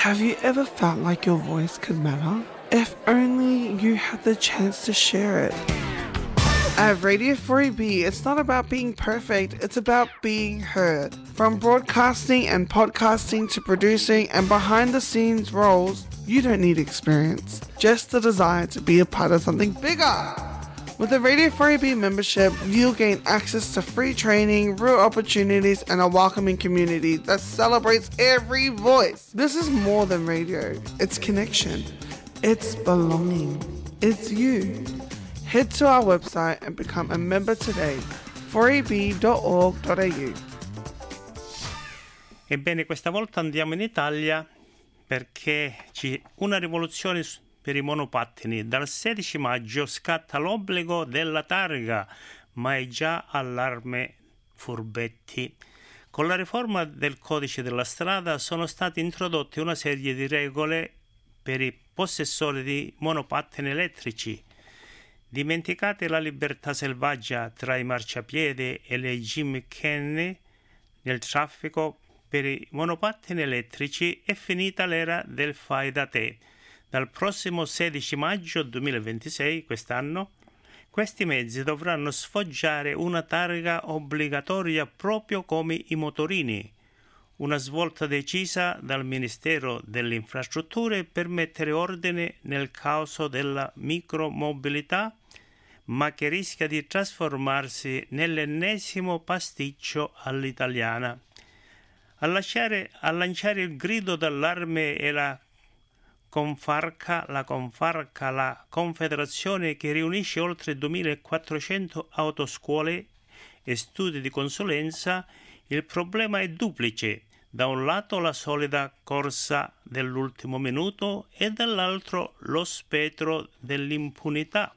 Have you ever felt like your voice could matter? If only you had the chance to share it. At Radio 4EB, it's not about being perfect, it's about being heard. From broadcasting and podcasting to producing and behind the scenes roles, you don't need experience, just the desire to be a part of something bigger. With a Radio 4EB membership, you'll gain access to free training, real opportunities, and a welcoming community that celebrates every voice. This is more than radio. It's connection. It's belonging. It's you. Head to our website and become a member today. 4eb.org.au. Ebbene, questa volta andiamo in Italia perché c'è una rivoluzione per i monopattini. Dal 16 maggio scatta l'obbligo della targa, ma è già allarme furbetti. Con la riforma del codice della strada sono state introdotte una serie di regole per i possessori di monopattini elettrici. Dimenticate la libertà selvaggia tra i marciapiede e le gimmickine nel traffico, per i monopattini elettrici è finita l'era del fai da te. Dal prossimo 16 maggio 2026, quest'anno, questi mezzi dovranno sfoggiare una targa obbligatoria proprio come i motorini. Una svolta decisa dal Ministero delle Infrastrutture per mettere ordine nel caos della micromobilità, ma che rischia di trasformarsi nell'ennesimo pasticcio all'italiana. A lanciare il grido d'allarme è la Confarca, la confederazione che riunisce oltre 2.400 autoscuole e studi di consulenza. Il problema è duplice: da un lato la solida corsa dell'ultimo minuto e dall'altro lo spettro dell'impunità.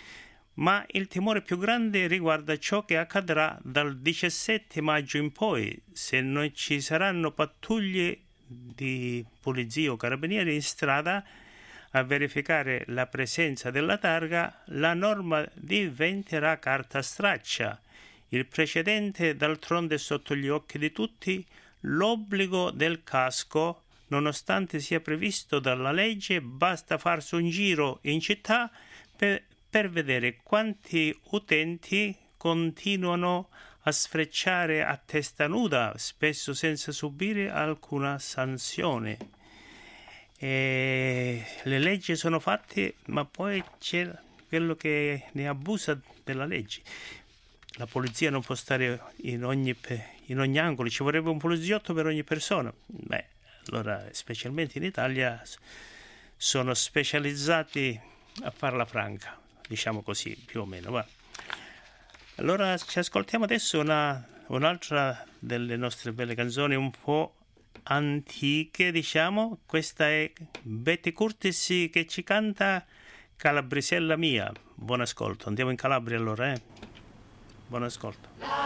Ma il timore più grande riguarda ciò che accadrà dal 17 maggio in poi, se non ci saranno pattuglie di polizia o carabinieri in strada a verificare la presenza della targa. La norma diventerà carta straccia. Il precedente d'altronde è sotto gli occhi di tutti: l'obbligo del casco, nonostante sia previsto dalla legge, basta farsi un giro in città per vedere quanti utenti continuano a sfrecciare a testa nuda, spesso senza subire alcuna sanzione. Le leggi sono fatte, ma poi c'è quello che ne abusa della legge. La polizia non può stare in ogni angolo, ci vorrebbe un poliziotto per ogni persona. Allora, specialmente in Italia, sono specializzati a farla franca, diciamo così, più o meno. Va. Allora ci ascoltiamo adesso un'altra delle nostre belle canzoni, un po' antiche, diciamo. Questa è Betty Curtis che ci canta Calabrisella mia. Buon ascolto, andiamo in Calabria allora, Buon ascolto.